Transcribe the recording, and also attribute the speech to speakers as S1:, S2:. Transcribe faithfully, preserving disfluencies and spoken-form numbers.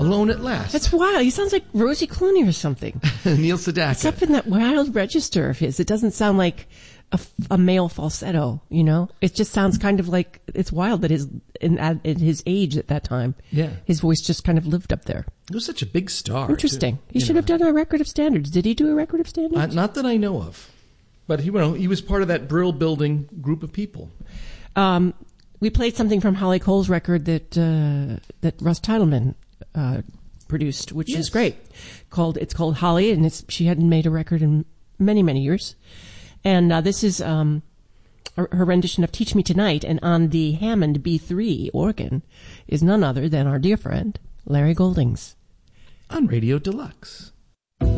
S1: Alone at Last.
S2: That's wild. He sounds like Rosie Clooney or something.
S1: Neil Sedaka.
S2: Except in that wild register of his. It doesn't sound like a, a male falsetto, you know? It just sounds kind of like, it's wild that his, in, at, at his age at that time,
S1: yeah,
S2: his voice just kind of lived up there.
S1: He was such a big star.
S2: Interesting.
S1: Too,
S2: he should know. have done a record of standards. Did he do a record of standards?
S1: Uh, not that I know of. But he, you know, he was part of that Brill Building group of people.
S2: Um, we played something from Holly Cole's record that uh, that Russ Titleman uh, produced, which
S1: yes.
S2: is great. Called it's called Holly, and it's she hadn't made a record in many many years. And uh, this is um, her, her rendition of "Teach Me Tonight," and on the Hammond B three organ is none other than our dear friend Larry Goldings
S1: on Radio Deluxe.